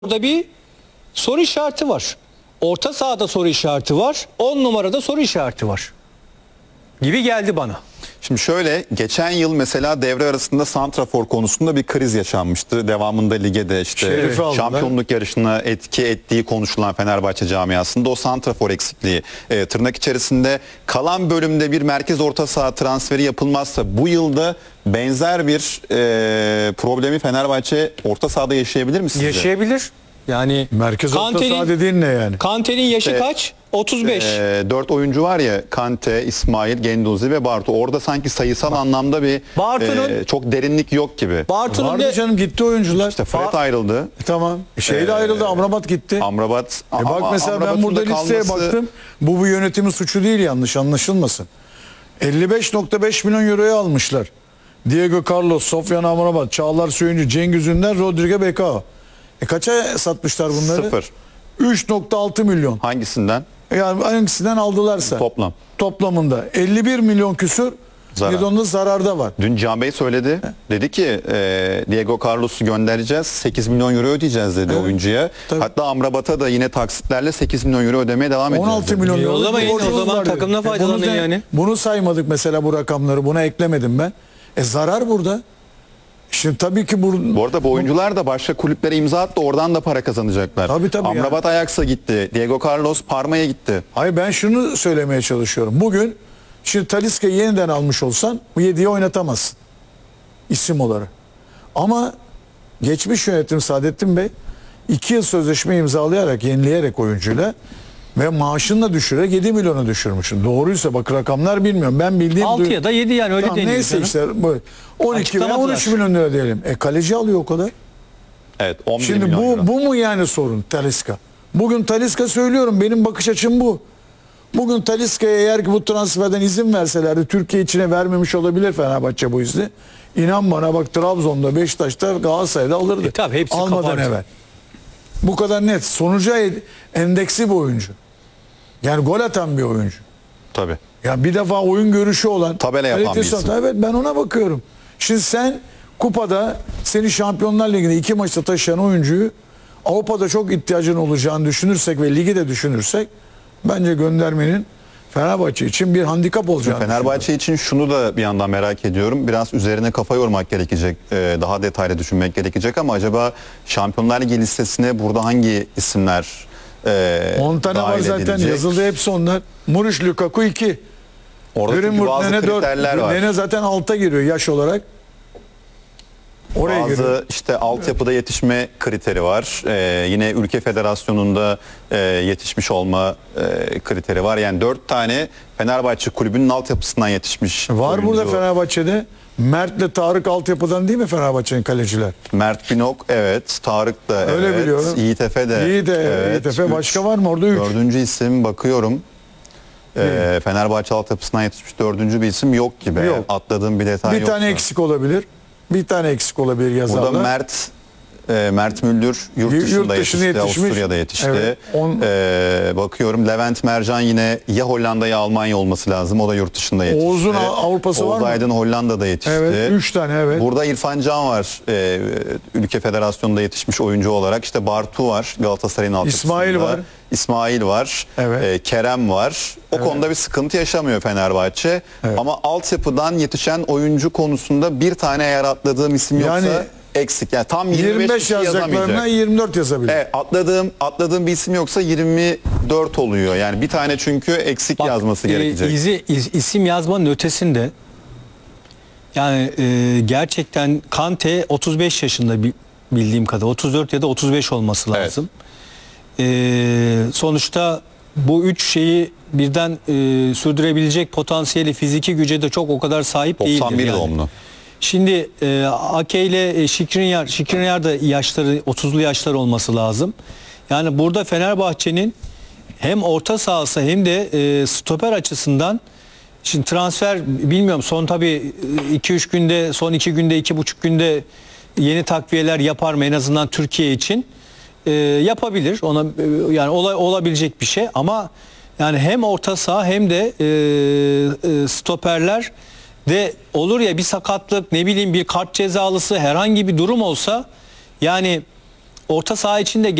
Burada bir soru işareti var. Orta sahada soru işareti var. 10 numarada soru işareti var. Gibi geldi bana. Şimdi şöyle, geçen yıl mesela devre arasında santrafor konusunda bir kriz yaşanmıştı. Devamında lige de işte şampiyonluk yarışına etki ettiği konuşulan Fenerbahçe camiasında o santrafor eksikliği tırnak içerisinde kalan bölümde bir merkez orta saha transferi yapılmazsa bu yılda benzer bir problemi Fenerbahçe orta sahada yaşayabilir mi sizce? Yaşayabilir. Yani merkez orta saha dediğin ne yani? Kante'nin yaşı kaç? 35. 4 oyuncu var ya, Kante, İsmail, Genduzi ve Bartu. Orada sanki sayısal anlamda bir çok derinlik yok gibi. Bartu'nun vardı canım, gitti oyuncular. İşte Fred ayrıldı. Tamam. De ayrıldı. Amrabat gitti. Amrabat. Bak mesela ben burada listeye baktım. Bu yönetimin suçu değil, yanlış anlaşılmasın. 55.5 milyon euroya almışlar. Diego Carlos, Sofyan Amrabat, Çağlar Söyüncü, Cengiz Ünder, Rodrigo Becao. Kaça satmışlar bunları? 0. 3.6 milyon. Hangisinden? Yani hangisinden aldılarsa. Toplam. Toplamında. 51 milyon küsur. Zarar. Zararda var. Dün Can Bey söyledi. Dedi ki Diego Carlos'u göndereceğiz. 8 milyon euro ödeyeceğiz dedi oyuncuya. Tabii. Hatta Amrabat'a da yine taksitlerle 8 milyon euro ödemeye devam edeceğiz. 16 milyon euro. Yollamayın o zaman, takımına faydalanın yani. Bunu saymadık mesela, bu rakamları. Buna eklemedim ben. Zarar burada. Şimdi tabii ki bu arada bu oyuncular da başka kulüplere imza attı. Oradan da para kazanacaklar. Tabii Amrabat Ajax'a gitti. Diego Carlos Parma'ya gitti. Hayır, ben şunu söylemeye çalışıyorum. Bugün şimdi Talisca'yı yeniden almış olsan bu 7'yi oynatamazsın. İsim olarak. Ama geçmiş yönetim Saadettin Bey 2 yıl sözleşme imzalayarak, yenileyerek oyuncuyla ve maaşını da düşürerek 7 milyona düşürmüşsün. Doğruysa bak, rakamlar bilmiyorum. Ben bildiğim 6 ya da 7 yani, öyle deniyor. Neyse canım. İşte bu 12 veya 13 milyon lira diyelim. Kaleci alıyor o kadar. Evet, 11 şimdi milyon euro. Bu mu yani sorun Talisca? Bugün Talisca, söylüyorum, benim bakış açım bu. Bugün Talisca'ya eğer ki bu transferden izin verselerdi, Türkiye içine vermemiş olabilir Fenerbahçe bu izni. İnan bana, bak Trabzon'da, Beşiktaş'ta, Galatasaray'da alırdı. Tabii hepsi almadan kapardı. evvel. Bu kadar net. Sonuca endeksi bir oyuncu. Yani gol atan bir oyuncu. Tabii. Ya bir defa oyun görüşü olan. Tabela yapan bir isim. Evet, ben ona bakıyorum. Şimdi sen kupada seni Şampiyonlar Ligi'nde 2 maçta taşıyan oyuncuyu Avrupa'da çok ihtiyacın olacağını düşünürsek ve ligi de düşünürsek bence göndermenin Fenerbahçe için bir handikap olacağını Fenerbahçe için şunu da bir yandan merak ediyorum. Biraz üzerine kafa yormak gerekecek. Daha detaylı düşünmek gerekecek ama acaba Şampiyonlar Ligi listesine burada hangi isimler 10 tane var zaten edilecek? Yazıldı hepsi onlar. Muriş, Lukaku 2. Orada çünkü bazı kriterler var. Nene zaten alta giriyor yaş olarak. Oraya bazı giriyor. işte altyapıda yetişme kriteri var. Yine ülke federasyonunda yetişmiş olma kriteri var. Yani 4 tane Fenerbahçe kulübünün altyapısından yetişmiş var oyuncu. Burada Fenerbahçe'de Mert'le Tarık altyapıdan değil mi Fenerbahçe'nin kaleciler? Mert Binok, evet. Tarık da, öyle evet. Biliyorum. Yiğit Efe de. Yiğit Efe başka var mı orada? 3. Dördüncü isim bakıyorum. Fenerbahçe altyapısından yetişmiş dördüncü bir isim yok gibi. Yok. Atladığım bir detay yok. Bir tane eksik olabilir. Bir tane eksik olabilir yazarlar. Burada Mert Müldür yurt dışında yetişti. Avusturya'da yetişti. Evet, bakıyorum Levent Mercan yine ya Hollanda ya Almanya olması lazım. O da yurt dışında yetişti. Oğuz'un Avrupa'sı var mı? Oğuz Aydın Hollanda'da yetişti. Evet, 3 tane evet. Burada İrfan Can var. Ülke Federasyonu'nda yetişmiş oyuncu olarak. İşte Bartu var Galatasaray'ın altyapısında. İsmail var. Evet. Kerem var. O konuda bir sıkıntı yaşamıyor Fenerbahçe. Evet. Ama altyapıdan yetişen oyuncu konusunda bir tane eğer atladığım isim yoksa eksik. Yani tam 25 yazacaklarına 24 yazabilir. Evet, atladığım bir isim yoksa 24 oluyor. Yani bir tane çünkü eksik yazması gerekecek. İsim yazmanın ötesinde yani gerçekten Kante 35 yaşında bildiğim kadar, 34 ya da 35 olması lazım. Evet. Sonuçta bu üç şeyi birden sürdürebilecek potansiyeli, fiziki güce de çok o kadar sahip değildir. 91 yani. doğumlu. Şimdi Ake ile Skriniar da yaşları 30'lu yaşlar olması lazım. Yani burada Fenerbahçe'nin hem orta sahası hem de stoper açısından, şimdi transfer bilmiyorum, son tabii 2-3 günde, son 2 günde, 2,5 günde yeni takviyeler yapar mı en azından Türkiye için? Yapabilir. Ona yani olabilecek bir şey ama yani hem orta saha hem de stoperler de olur ya, bir sakatlık, ne bileyim bir kart cezalısı, herhangi bir durum olsa yani orta saha içinde